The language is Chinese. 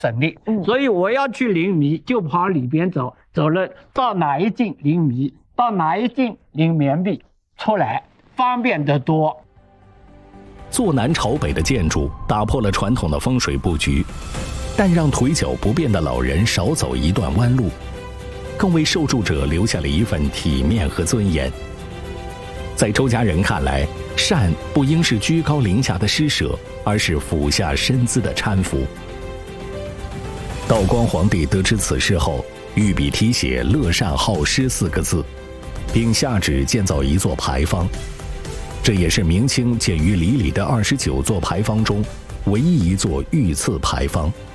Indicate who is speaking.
Speaker 1: 省力。所以我要去临糜，就跑里边走，走了到哪一进临糜，到哪一进临棉壁，出来方便得多。
Speaker 2: 坐南朝北的建筑打破了传统的风水布局，但让腿脚不便的老人少走一段弯路，更为受助者留下了一份体面和尊严。在周家人看来，善不应是居高临下的施舍，而是俯下身姿的搀扶。道光皇帝得知此事后，御笔题写“乐善好施”4个字，并下旨建造一座牌坊。这也是明清建于里里的29座牌坊中唯一一座御赐牌坊。